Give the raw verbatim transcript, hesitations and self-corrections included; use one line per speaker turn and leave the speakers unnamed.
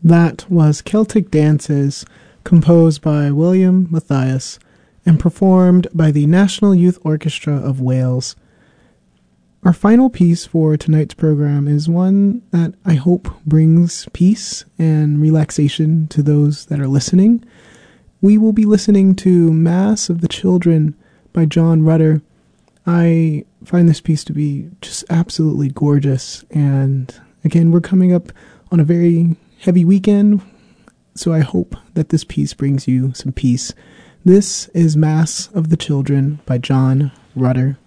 That was Celtic Dances, composed by William Matthias and performed by the National Youth Orchestra of Wales. Our final piece for tonight's program is one that I hope brings peace and relaxation to those that are listening. We will be listening to Mass of the Children by John Rutter. I find this piece to be just absolutely gorgeous, and again, we're coming up on a very heavy weekend, so I hope that this piece brings you some peace. This is Mass of the Children by John Rutter.